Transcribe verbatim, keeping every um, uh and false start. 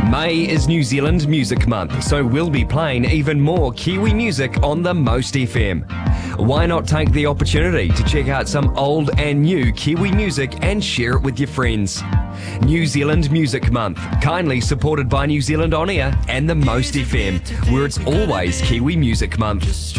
May is New Zealand Music Month, so we'll be playing even more Kiwi music on the Most F M. Why not take the opportunity to check out some old and new Kiwi music and share it with your friends? New Zealand Music Month, kindly supported by New Zealand On Air and the Most F M, where it's always Kiwi Music Month.